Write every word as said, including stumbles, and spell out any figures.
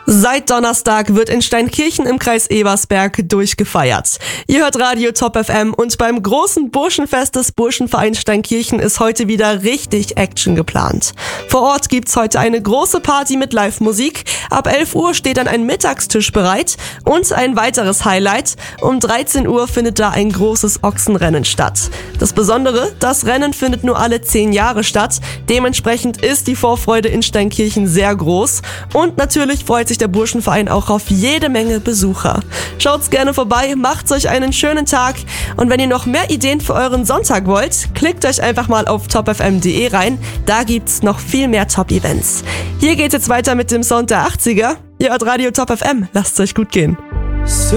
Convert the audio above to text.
Seit Donnerstag wird in Steinkirchen im Kreis Ebersberg durchgefeiert. Ihr hört Radio Top F M und beim großen Burschenfest des Burschenvereins Steinkirchen ist heute wieder richtig Action geplant. Vor Ort gibt's heute eine große Party mit Live-Musik. Ab elf Uhr steht dann ein Mittagstisch bereit und ein weiteres Highlight. Um dreizehn Uhr findet da ein großes Ochsenrennen statt. Das Besondere, das Rennen findet nur alle zehn Jahre statt. Dementsprechend ist die Vorfreude in Steinkirchen sehr groß und natürlich freut sich der Burschenverein auch auf jede Menge Besucher. Schaut's gerne vorbei, macht's euch einen schönen Tag und wenn ihr noch mehr Ideen für euren Sonntag wollt, klickt euch einfach mal auf top f m punkt d e rein, da gibt's noch viel mehr Top-Events. Hier geht's jetzt weiter mit dem Sound der achtziger. Ihr hört Radio Top F M, lasst's euch gut gehen.